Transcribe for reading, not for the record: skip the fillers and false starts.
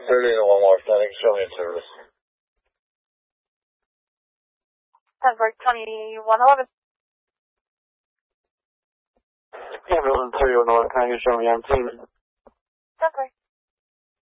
30 and 1 more standing. Show me in service. 10-2111. Ambulance 3111, can you show me on team? 10-4.